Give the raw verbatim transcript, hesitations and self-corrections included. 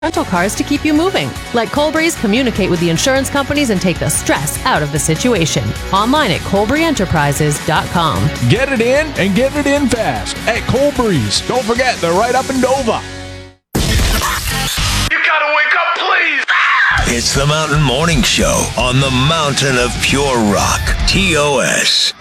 rental cars to keep you moving. Let Colbrys communicate with the insurance companies and take the stress out of the situation. Online at colbury enterprises dot com. Get it in and get it in fast at Colbrys. Don't forget, they're right up in Dover. You gotta wake up, please! It's the Mountain Morning Show on the Mountain of Pure Rock, T O S.